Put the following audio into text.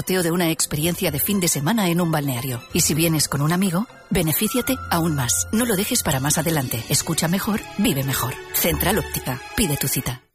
sorteo de una experiencia de fin de semana en un balneario. Y si vienes con un amigo, benefíciate aún más. No lo dejes para más adelante. Escucha mejor, vive mejor. Central Óptica. Pide tu cita.